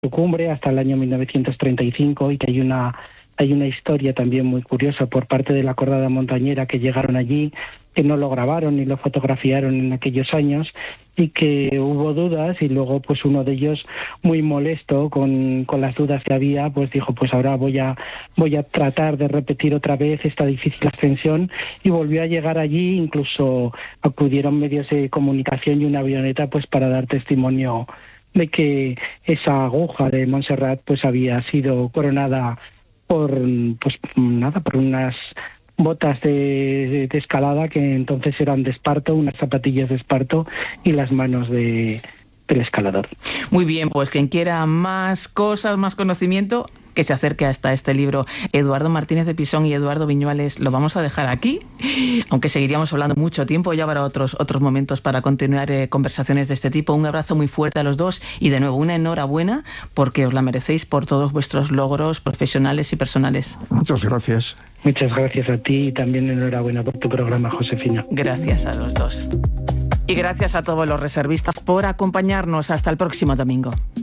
su cumbre hasta el año 1935 y que hay una historia también muy curiosa por parte de la cordada montañera que llegaron allí, que no lo grabaron ni lo fotografiaron en aquellos años y que hubo dudas y luego pues uno de ellos muy molesto con las dudas que había pues dijo pues ahora voy a tratar de repetir otra vez esta difícil ascensión y volvió a llegar allí, incluso acudieron medios de comunicación y una avioneta pues para dar testimonio de que esa aguja de Montserrat pues había sido coronada por unas botas de escalada que entonces eran de esparto, unas zapatillas de esparto y las manos del escalador. Muy bien, pues quien quiera más cosas, más conocimiento, que se acerque hasta este libro. Eduardo Martínez de Pisón y Eduardo Viñuales, lo vamos a dejar aquí, aunque seguiríamos hablando mucho tiempo, ya habrá otros momentos para continuar conversaciones de este tipo. Un abrazo muy fuerte a los dos y de nuevo una enhorabuena porque os la merecéis por todos vuestros logros profesionales y personales. Muchas gracias. Muchas gracias a ti y también enhorabuena por tu programa, Josefina. Gracias a los dos. Y gracias a todos los reservistas por acompañarnos. Hasta el próximo domingo.